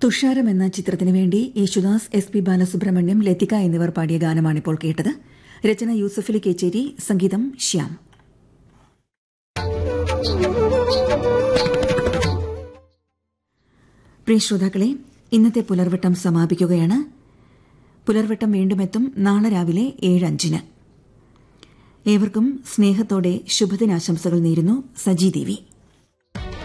തുഷാരം എന്ന ചിത്രത്തിനു വേണ്ടി യേശുദാസ്, എസ് പി ബാലസുബ്രഹ്മണ്യം, ലതിക എന്നിവർ പാടിയ ഗാനമാണിപ്പോൾ കേട്ടത്. രചന യൂസഫലി കേച്ചേരി, സംഗീതം ശ്യാം. പ്രിയ ശ്രോതാക്കളെ, ഇന്നത്തെ പുലർവട്ടം സമാപിക്കുകയാണ്. പുലർവട്ടം വീണ്ടുമെത്തും നാളെ രാവിലെ 7:05. ഏവർക്കും സ്നേഹത്തോടെ ശുഭദിനാശംസകൾ നേരുന്നു സജി ദേവി.